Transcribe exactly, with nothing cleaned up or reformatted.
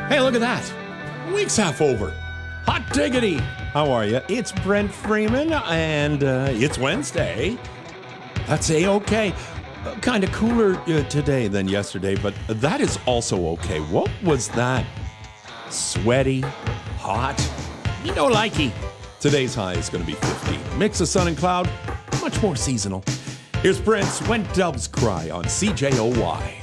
Hey, look at that. Week's half over. Hot diggity. How are you? It's Brent Freeman, and uh, it's Wednesday. That's A-okay. Uh, kind of cooler uh, today than yesterday, but that is also okay. What was that? Sweaty, hot, you know, likey. Today's high is going to be fifty. Mix of sun and cloud, much more seasonal. Here's Prince, When Doves Cry on C J O Y.